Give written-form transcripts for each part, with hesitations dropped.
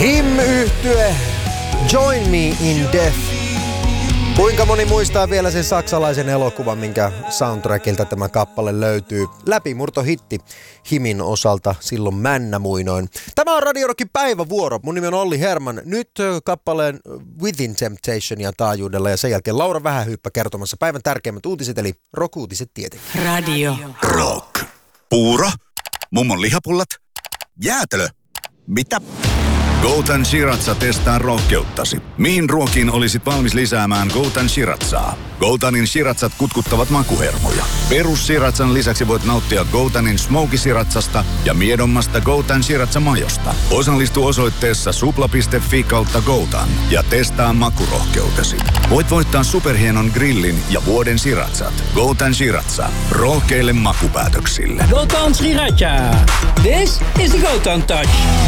Him-yhtye Join Me in Death. Kuinka moni muistaa vielä sen saksalaisen elokuvan, minkä soundtrackilta tämä kappale löytyy? Läpimurtohitti Himin osalta silloin männämuinoin. Tämä on Radio Rockin päivävuoro. Mun nimi on Olli Herman. Nyt kappaleen Within Temptationia taajuudella ja sen jälkeen Laura Vähähyyppä kertomassa päivän tärkeimmät uutiset, eli rock-uutiset tietenkin. Radio Rock. Puuro. Mummon lihapullat. Jäätelö. Mitä? Goutan Shiratsa testaa rohkeuttasi. Mihin ruokiin olisit valmis lisäämään Goutan Shiratsaa? Goutanin Shiratsat kutkuttavat makuhermoja. Perus Shiratsan lisäksi voit nauttia Goutanin Smoky Shiratsasta ja miedommasta Goutan Shiratsa-majosta. Osallistu osoitteessa supla.fi/Goutan ja testaa makurohkeutesi. Voit voittaa superhienon grillin ja vuoden Shiratsat. Goutan Shiratsa. Rohkeille makupäätöksille. Goutan Shiratsa. This is the Goutan Touch.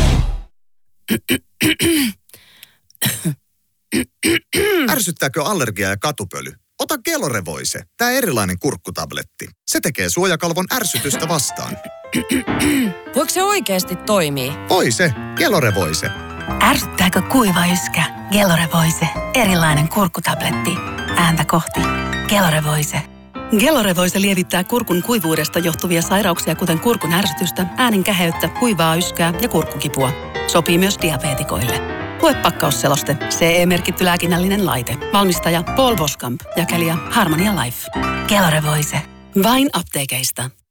Ärsyttääkö allergia ja katupöly? Ota Gelore-voise, tää erilainen kurkkutabletti. Se tekee suojakalvon ärsytystä vastaan. Voiko se oikeasti toimii? Voi se, Gelore-voise. Ärsyttääkö kuiva yskä? Gelore-voise, erilainen kurkkutabletti. Ääntä kohti. Gelore-voise. Gelore-voise lievittää kurkun kuivuudesta johtuvia sairauksia, kuten kurkun ärsytystä, äänen käheyttä, kuivaa yskää ja kurkkukipua. Sopii myös diabeetikoille. Lue pakkausseloste. CE-merkitty lääkinnällinen laite. Valmistaja Paul Voskamp. Jakelija Harmonia Life. Gelore-voise. Vain apteekeista.